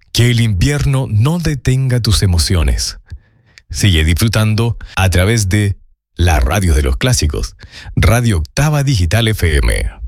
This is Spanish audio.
Que el invierno no detenga tus emociones. Sigue disfrutando a través de la radio de los clásicos, Radio Octava Digital FM.